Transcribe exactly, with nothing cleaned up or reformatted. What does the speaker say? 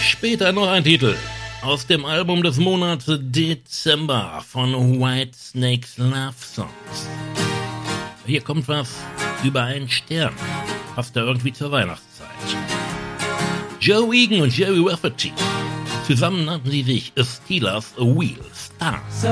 Später noch ein Titel aus dem Album des Monats Dezember von Whitesnakes Love Songs. Hier kommt was über einen Stern. Passt ja irgendwie zur Weihnachtszeit. Joe Egan und Jerry Rafferty. Zusammen nannten sie sich A Steelers A Wheel Stars.